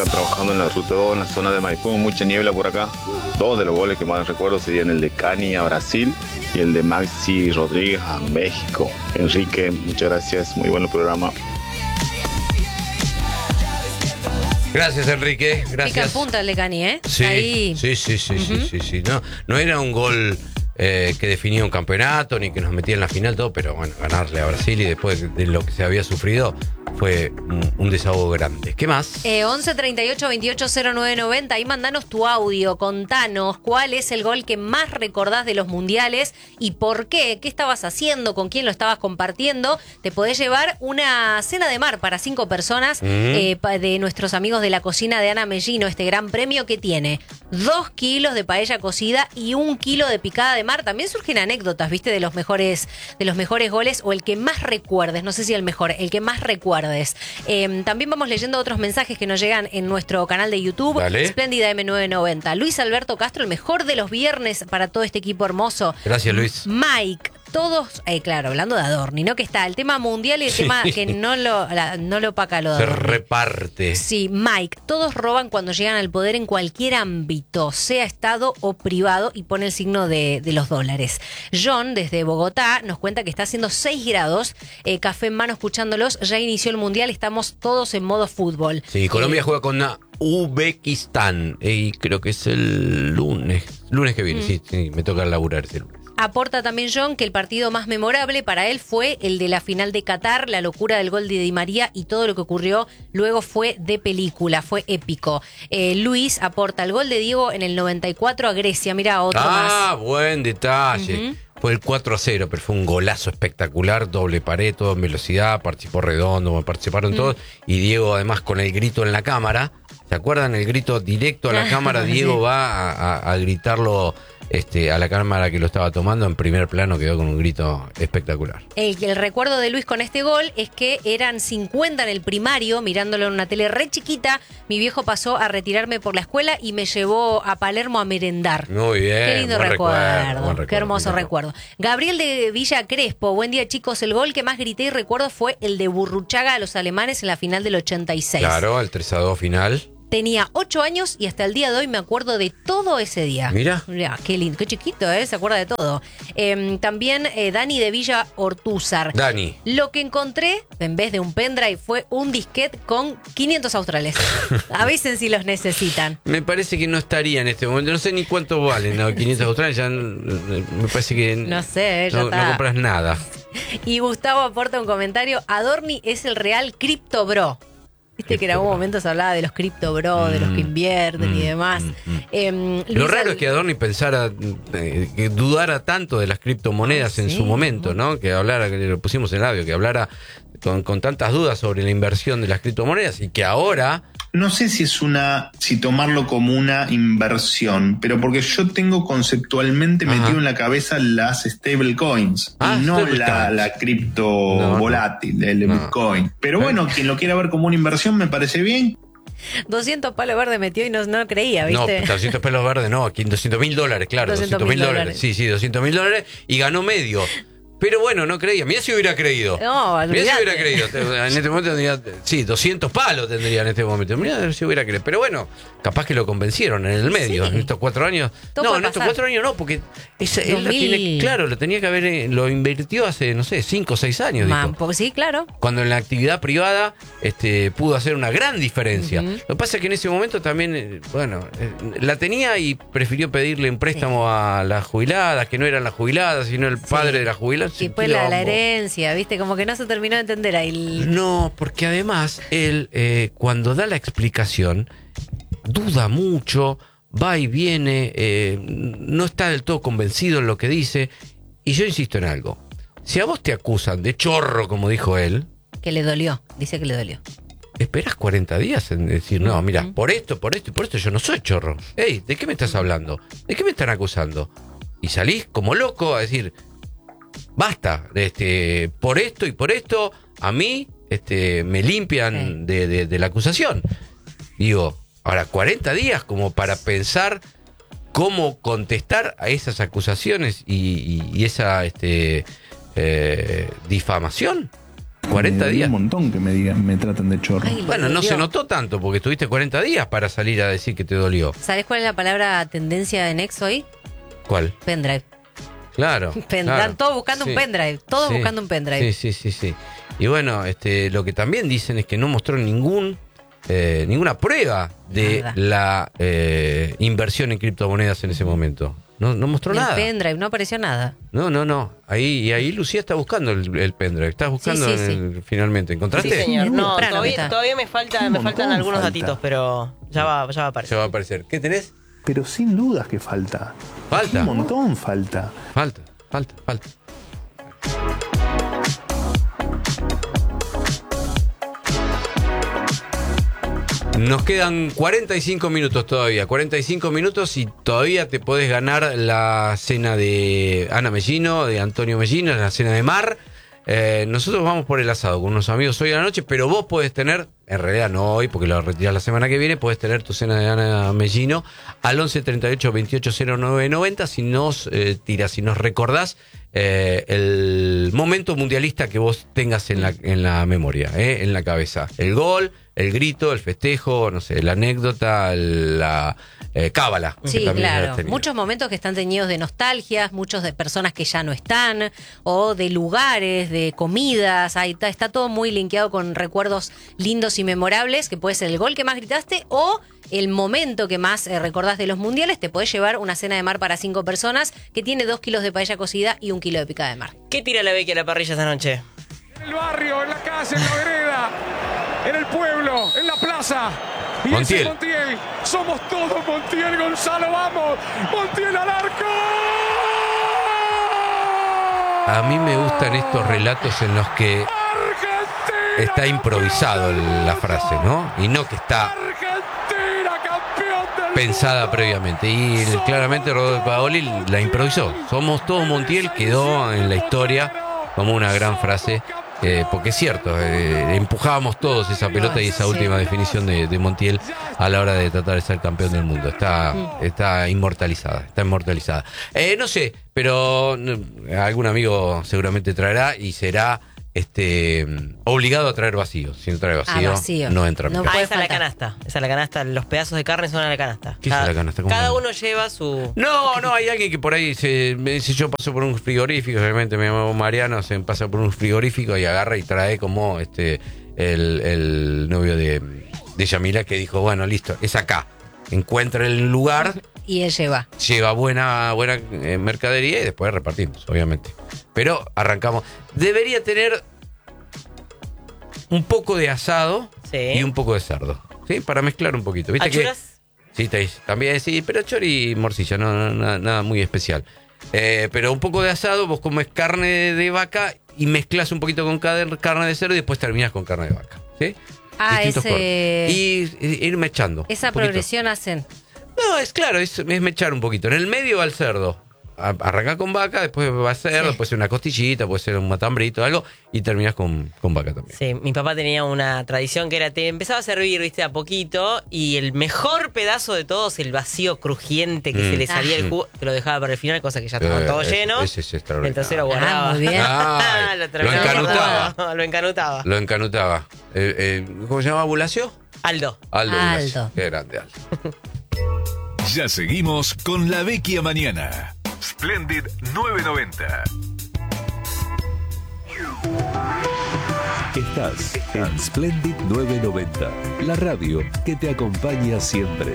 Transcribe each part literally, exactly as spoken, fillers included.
Trabajando en la ruta dos, en la zona de Maipú, mucha niebla por acá. Dos de los goles que más recuerdo serían el de Cani a Brasil y el de Maxi Rodríguez a México. Enrique, muchas gracias, muy bueno el programa. Gracias, Enrique, gracias. Pica en punta el de Cani, ¿eh? Sí, Ahí. sí, sí, sí, Uh-huh. sí, sí, sí. No, no era un gol eh, que definía un campeonato ni que nos metía en la final, todo, pero bueno, ganarle a Brasil y después de lo que se había sufrido fue un, un desahogo grande. ¿Qué más? Eh, once treinta y ocho veintiocho cero nueve noventa. Ahí mandanos tu audio, contanos cuál es el gol que más recordás de los mundiales y por qué, qué estabas haciendo, con quién lo estabas compartiendo. Te podés llevar una cena de mar para cinco personas mm. eh, de nuestros amigos de la cocina de Ana Mellino, este gran premio que tiene dos kilos de paella cocida y un kilo de picada de mar. También surgen anécdotas, ¿viste? De los mejores, de los mejores goles o el que más recuerdes, no sé si el mejor, el que más recuerdes. Eh, también vamos leyendo otros mensajes que nos llegan en nuestro canal de YouTube. Dale. Espléndida eme novecientos noventa. Luis Alberto Castro, el mejor de los viernes para todo este equipo hermoso. Gracias, Luis. Mike. Todos, eh, claro, hablando de Adorni, ¿no? Que está el tema mundial y el sí. tema que no lo, la, no lo opaca lo de Se Adorni. reparte. Sí, Mike, todos roban cuando llegan al poder en cualquier ámbito, sea Estado o privado, y pone el signo de, de los dólares. John, desde Bogotá, nos cuenta que está haciendo seis grados, eh, café en mano escuchándolos, ya inició el mundial, estamos todos en modo fútbol. Sí, Colombia eh, juega con una Uzbekistán, y creo que es el lunes, lunes que viene, mm. sí, sí, me toca laburar ese lunes. Aporta también John que el partido más memorable para él fue el de la final de Qatar, la locura del gol de Di María y todo lo que ocurrió luego fue de película, fue épico. Eh, Luis aporta el gol de Diego en el noventa y cuatro a Grecia, mira otro ah, más. Ah, buen detalle. Uh-huh. Fue el cuatro a cero, pero fue un golazo espectacular, doble pared, todo en velocidad, participó Redondo, participaron uh-huh. todos, y Diego además con el grito en la cámara, ¿se acuerdan? El grito directo a la cámara, Diego sí. va a, a, a gritarlo este, a la cámara que lo estaba tomando en primer plano, quedó con un grito espectacular. El, el recuerdo de Luis con este gol es que eran cincuenta en el primario, mirándolo en una tele re chiquita, mi viejo pasó a retirarme por la escuela y me llevó a Palermo a merendar. Muy bien. Qué lindo recuerdo, recuerdo, recuerdo, qué hermoso recuerdo. recuerdo. Gabriel de Villa Crespo, buen día chicos, el gol que más grité y recuerdo fue el de Burruchaga a los alemanes en la final del ochenta y seis. Claro, el tres a dos final. Tenía ocho años y hasta el día de hoy me acuerdo de todo ese día. Mira. Mira, qué lindo, qué chiquito, ¿eh? Se acuerda de todo. Eh, también eh, Dani de Villa Ortúzar. Dani. Lo que encontré, en vez de un pendrive, fue un disquete con quinientos australes. Avisen si los necesitan. Me parece que no estaría en este momento. No sé ni cuánto valen, ¿no? quinientos australes. Ya me parece que no sé, ya no, está. no compras nada. Y Gustavo aporta un comentario. Adorni es el real Crypto Bro. Viste que en algún momento se hablaba de los cripto bro, mm, de los que invierten mm, y demás. Mm, mm. Eh, Lo raro Al... es que Adorni pensara, eh, que dudara tanto de las criptomonedas ah, en sí, su momento, ¿no? Que hablara, que lo pusimos en el audio, que hablara con, con tantas dudas sobre la inversión de las criptomonedas y que ahora... No sé si es una, si tomarlo como una inversión, pero porque yo tengo conceptualmente Ajá. metido en la cabeza las stablecoins ah, y no la, la cripto no, volátil, no. el no. Bitcoin. Pero bueno, quien lo quiera ver como una inversión me parece bien. doscientos palos verdes metió y no, no creía, ¿viste? No, doscientos palos verdes no, aquí doscientos mil dólares, claro, doscientos mil dólares. Sí, sí, doscientos mil dólares y ganó medio. Pero bueno, no creía. Mirá si hubiera creído. No, Mirá si hubiera creído. En este momento tendría... Sí, doscientos palos tendría en este momento. Mirá si hubiera creído. Pero bueno, capaz que lo convencieron en el medio. Sí. En estos cuatro años... Todo no, en estos cuatro años no, porque... Esa, él la tiene, claro, lo tenía que haber... Lo invirtió hace, no sé, cinco o seis años. Man, porque sí, claro. Cuando en la actividad privada este, pudo hacer una gran diferencia. Uh-huh. Lo que pasa es que en ese momento también... Bueno, la tenía y prefirió pedirle un préstamo sí. a las jubiladas, que no eran las jubiladas, sino el padre sí. de las jubiladas. Y después la, la herencia, ¿viste? Como que no se terminó de entender ahí. El... No, porque además él, eh, cuando da la explicación, duda mucho, va y viene, eh, no está del todo convencido en lo que dice. Y yo insisto en algo. Si a vos te acusan de chorro, como dijo él... Que le dolió, dice que le dolió. ¿Esperás cuarenta días en decir, no, mira, uh-huh. por esto, por esto y por esto yo no soy chorro? Ey, ¿de qué me estás hablando? ¿De qué me están acusando? Y salís como loco a decir... Basta, este, por esto y por esto, a mí este, me limpian sí. de, de, de la acusación. Digo, ahora cuarenta días como para pensar cómo contestar a esas acusaciones y, y, y esa este, eh, difamación. cuarenta días. Un montón que me digan, me tratan de chorro. Ay, bueno, no dolió. se notó tanto porque tuviste cuarenta días para salir a decir que te dolió. ¿Sabés cuál es la palabra tendencia en Next hoy? ¿Cuál? Pendrive. Claro. Pen- claro. Están todos buscando Sí. un pendrive. Todos Sí. buscando un pendrive. Sí, sí, sí, sí. Y bueno, este, lo que también dicen es que no mostró ningún eh, ninguna prueba de Nada. la eh, inversión en criptomonedas en ese momento. No, no mostró El nada. pendrive, no apareció nada. No, no, no. Ahí, y ahí Lucía está buscando el, el pendrive. Estás buscando Sí, sí, sí. el- finalmente. ¿Encontraste? Sí, señor. No, Temprano todavía, está. todavía me falta, Un me montón faltan algunos falta. datitos, pero ya va, ya va a Ya aparecer. va a aparecer. ¿Qué tenés? Pero sin dudas que falta. Falta. Un montón falta. Falta, falta, falta. Nos quedan cuarenta y cinco minutos todavía, cuarenta y cinco minutos y todavía te podés ganar la cena de Ana Mellino, de Antonio Mellino, la cena de mar. Eh, nosotros vamos por el asado con unos amigos hoy a la noche, pero vos podés tener, en realidad no hoy, porque lo retirás la semana que viene, podés tener tu cena de Ana Mellino al once treinta y ocho veintiocho cero nueve noventa si nos eh, tirás, si nos recordás eh, el momento mundialista que vos tengas en la, en la memoria, eh, en la cabeza. El gol, el grito, el festejo, no sé, la anécdota, la eh, cábala. que Sí, también has claro. tenido. Muchos momentos que están teñidos de nostalgias, muchos de personas que ya no están, o de lugares, de comidas. Ahí está, está todo muy linkeado con recuerdos lindos y memorables, que puede ser el gol que más gritaste o el momento que más eh, recordás de los mundiales. Te podés llevar una cena de mar para cinco personas que tiene dos kilos de paella cocida y un kilo de picada de mar. ¿Qué tira la Becky a la parrilla esta noche? En el barrio, en la calle, en la vereda, en el pueblo, en la plaza. Y Montiel. ese es Montiel. Somos todos Montiel, Gonzalo, vamos. Montiel al arco. A mí me gustan estos relatos en los que Argentina. está improvisado la frase, ¿no? Y no que está Argentina, campeón del pensada mundo. previamente. Y claramente Rodolfo Paoli la improvisó. Somos todos Montiel, quedó en la historia como una gran frase. Eh, porque es cierto, eh, empujábamos todos esa pelota y esa Sí. última definición de, de Montiel a la hora de tratar de ser campeón del mundo. Está, está inmortalizada, está inmortalizada. Eh, no sé, pero mm, algún amigo seguramente traerá y será este obligado a traer vacío. Si no trae vacío, Ah, vacío. no entra a mi No casa. Ah, puede esa es la faltar. canasta. Esa es la canasta. Los pedazos de carne son a la canasta. ¿Qué es Cada- la canasta? ¿Cómo Cada no? uno lleva su... No, no, hay alguien que por ahí se me dice, yo paso por un frigorífico, realmente me llamo Mariano, se pasa por un frigorífico y agarra y trae como este el, el novio de, de Yamila que dijo, bueno, listo, es acá. Encuentra el lugar, Y él lleva. lleva buena, buena eh, mercadería y después repartimos, obviamente. Pero arrancamos. Debería tener un poco de asado Sí. y un poco de cerdo. ¿Sí? Para mezclar un poquito. ¿Viste que? ¿Achuras? Sí, te- también sí, pero chori y morcilla, no, no, nada, nada muy especial. Eh, pero un poco de asado, vos comes carne de, de vaca y mezclas un poquito con cade- carne de cerdo y después terminas con carne de vaca. ¿Sí? Ah, Distintos ese- cortes. Y, y ir mechando. Esa un poquito. progresión hacen. No, es claro, es, es mechar un poquito. En el medio va el cerdo. A- Arranca con vaca, después va a cerdo, Sí. puede ser una costillita, puede ser un matambrito, algo, y terminas con, con vaca también. Sí, mi papá tenía una tradición que era, te empezaba a servir, viste, a poquito, y el mejor pedazo de todos, el vacío crujiente que Mm. se le salía Ah. el jugo, te lo dejaba para el final, cosa que ya estaban Eh, todos ese- llenos. ese es extraordinario. Entonces lo guardaba. Ah, muy bien. Ay, lo, lo terminaba encanutaba. guardando, Lo encanutaba. Lo encanutaba. Eh, eh, ¿Cómo se llama? ¿Bulacio? Aldo. Aldo. Aldo. Bulacio. Qué grande, Aldo. Ya seguimos con La Vecchia Mañana. Splendid novecientos noventa. Estás en Splendid novecientos noventa, la radio que te acompaña siempre.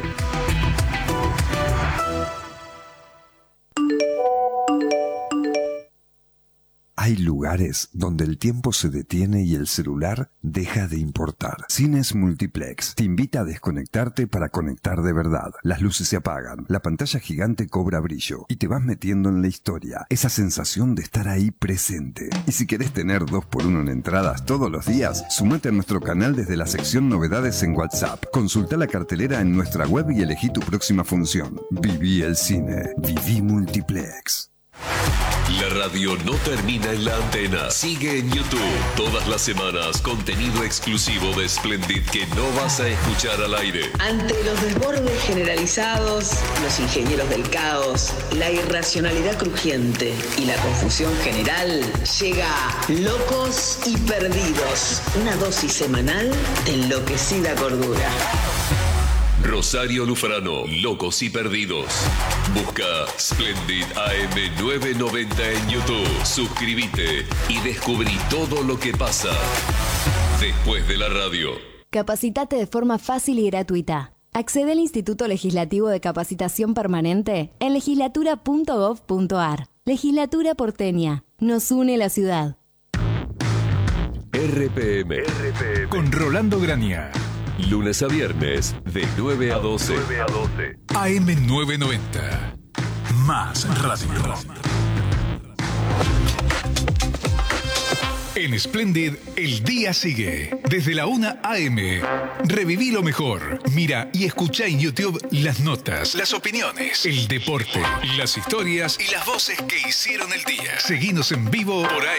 Hay lugares donde el tiempo se detiene y el celular deja de importar. Cines Multiplex te invita a desconectarte para conectar de verdad. Las luces se apagan, la pantalla gigante cobra brillo y te vas metiendo en la historia. Esa sensación de estar ahí presente. Y si querés tener dos por uno en entradas todos los días, sumate a nuestro canal desde la sección Novedades en WhatsApp. Consulta la cartelera en nuestra web y elegí tu próxima función. Viví el cine. Viví Multiplex. La radio no termina en la antena. Sigue en YouTube. Todas las semanas, contenido exclusivo de Splendid que no vas a escuchar al aire. Ante los desbordes generalizados, los ingenieros del caos, la irracionalidad crujiente y la confusión general, llega Locos y Perdidos. Una dosis semanal de enloquecida cordura. Rosario Lufrano, Locos y Perdidos. Busca Splendid A M novecientos noventa en YouTube. Suscríbete y descubrí todo lo que pasa después de la radio. Capacitate de forma fácil y gratuita. Accede al Instituto Legislativo de Capacitación Permanente en legislatura punto gov punto ar. Legislatura porteña. Nos une la ciudad. R P M. R P M. Con Rolando Graña. Lunes a viernes de nueve a doce. A M novecientos noventa. Más radio. En Splendid, el día sigue. Desde la una A M. Reviví lo mejor. Mira y escucha en YouTube las notas, las opiniones, el deporte, las historias y las voces que hicieron el día. Seguinos en vivo por A